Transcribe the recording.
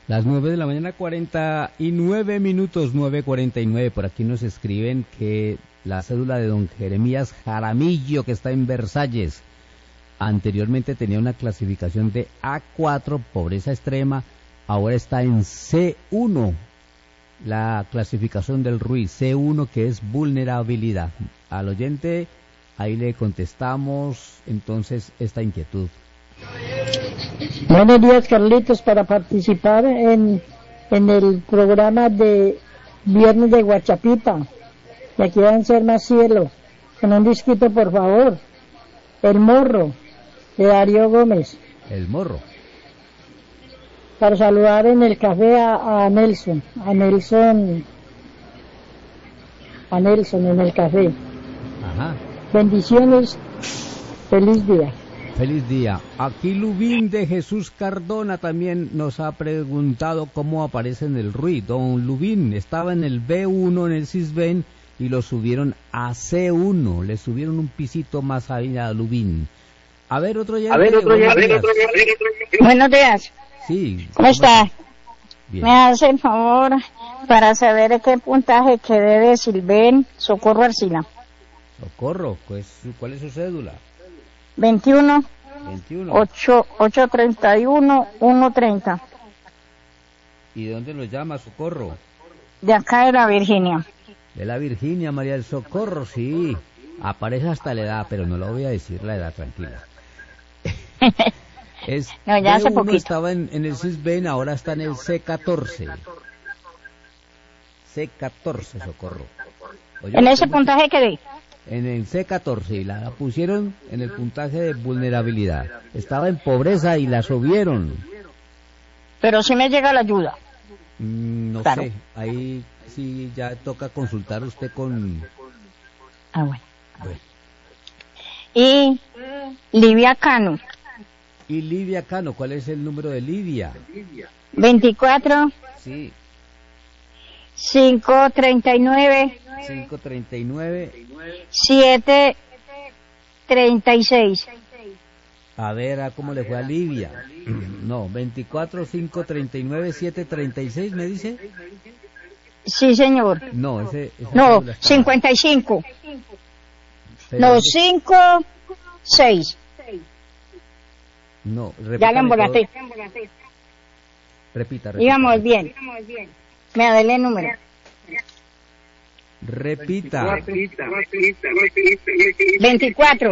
Las 9 de la mañana, 49 minutos, 9:49. Por aquí nos escriben que la cédula de don Jeremías Jaramillo, que está en Versalles, anteriormente tenía una clasificación de A4, pobreza extrema, ahora está en C1, la clasificación del RUI, C1, que es vulnerabilidad. Al oyente, ahí le contestamos entonces esta inquietud. Buenos días, Carlitos, para participar en el programa de Viernes de Guachapita. Y aquí van a ser más cielo. Con un disquito, por favor. El Morro, de Darío Gómez. El Morro. Para saludar en el café a Nelson. A Nelson en el café. Ajá. Bendiciones. Feliz día. Feliz día. Aquí Lubín de Jesús Cardona también nos ha preguntado cómo aparece en el RUI. Don Lubín estaba en el B1 en el Sisbén y lo subieron a C1. Le subieron un pisito más ahí a Lubín. A ver, otro ya. Buenos días. Sí. ¿Cómo está? Bien. Me hace el favor para saber qué puntaje quedé de Silvén Socorro Arcila. Socorro, pues, ¿cuál es su cédula? 21 831 130. ¿Y de dónde lo llama, Socorro? De acá de la Virginia. De la Virginia, María del Socorro, sí. Aparece hasta la edad, pero no lo voy a decir la edad, tranquila. No, ya hace B1 poquito. estaba en el Sisbén, ahora está en el C14. C14, Socorro. Oye, En ese puntaje quedé. En el C14, y la pusieron en el puntaje de vulnerabilidad. Estaba en pobreza y la subieron. Pero sí me llega la ayuda. No Claro. sé, ahí sí ya toca consultar usted con... Ah, bueno. Bueno. Y Livia Cano. Y Livia Cano, ¿cuál es el número de Livia? 24 Sí, 539 539. 736. A ver, ¿a cómo le fue a Livia? No, 24, 539, 736, ¿me dice? Sí, señor. No, esa No, cédula está mal. 55. Pero No, ese- 5, 6. No, Ya repítame la embolaté. todo. Repita. Íbamos bien. Me adelé el número. Repita. 24.